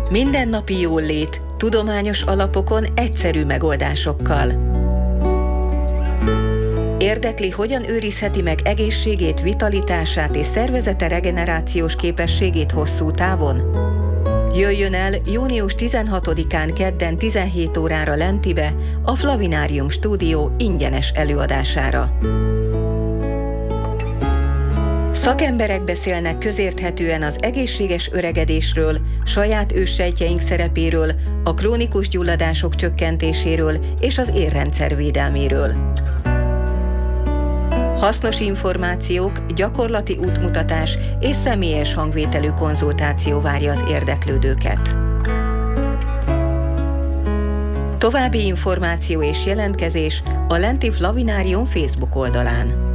Mindennapi jólét, tudományos alapokon, egyszerű megoldásokkal. Érdekli, hogyan őrizheti meg egészségét, vitalitását és szervezete regenerációs képességét hosszú távon? Jöjjön el június 16-án kedden 17 órára Lentibe, a Flavinárium stúdió ingyenes előadására. Szakemberek beszélnek közérthetően az egészséges öregedésről, saját őssejtjeink szerepéről, a krónikus gyulladások csökkentéséről és az érrendszer védelméről. Hasznos információk, gyakorlati útmutatás és személyes hangvételű konzultáció várja az érdeklődőket. További információ és jelentkezés a Lenti Flavinárium Facebook oldalán.